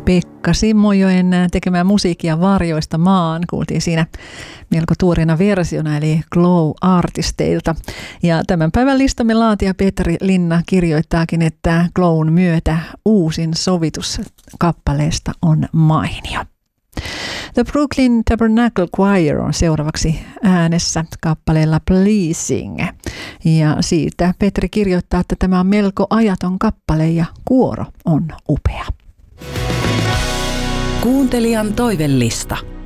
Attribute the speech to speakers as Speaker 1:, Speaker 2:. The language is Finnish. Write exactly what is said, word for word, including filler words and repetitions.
Speaker 1: Pekka Simojoen tekemää musiikkia Varjoista maan. Kuultiin siinä melko tuoreena versiona, eli Glow-artisteilta. Ja tämän päivän listamme laatija Petri Linna kirjoittaakin, että Glown myötä uusin sovitus kappaleesta on mainio. The Brooklyn Tabernacle Choir on seuraavaksi äänessä kappaleella Pleasing. Ja siitä Petri kirjoittaa, että tämä on melko ajaton kappale ja kuoro on upea.
Speaker 2: Kuuntelijan toivellista.